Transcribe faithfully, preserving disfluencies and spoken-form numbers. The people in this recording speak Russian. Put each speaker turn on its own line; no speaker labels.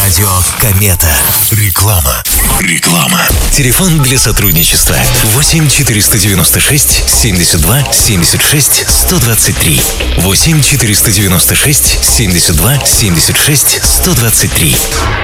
Радио Комета. Реклама. Реклама.
Телефон для сотрудничества восемь четыреста девяносто шесть семьдесят два семьдесят шесть сто двадцать три. восемь четыреста девяносто шесть семьдесят два семьдесят шесть сто двадцать три.